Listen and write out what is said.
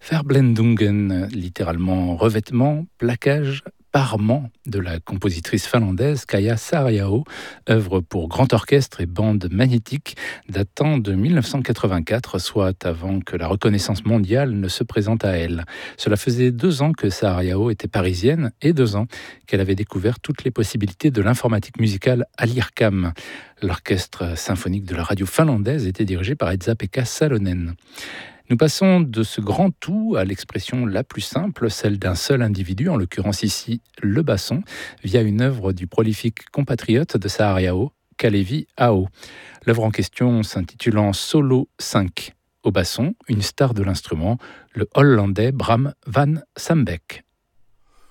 Verblendungen, littéralement revêtement, plaquage, parement de la compositrice finlandaise Kaija Saariaho, œuvre pour grand orchestre et bande magnétique datant de 1984, soit avant que la reconnaissance mondiale ne se présente à elle. Cela faisait 2 ans que Saariaho était parisienne et 2 ans qu'elle avait découvert toutes les possibilités de l'informatique musicale à l'IRCAM. L'orchestre symphonique de la radio finlandaise était dirigé par Esa-Pekka Salonen. Nous passons de ce grand tout à l'expression la plus simple, celle d'un seul individu, en l'occurrence ici le basson, via une œuvre du prolifique compatriote de Saariaho, Kalevi Aho. L'œuvre en question s'intitulant Solo 5. Au basson, une star de l'instrument, le Hollandais Bram van Sambeck.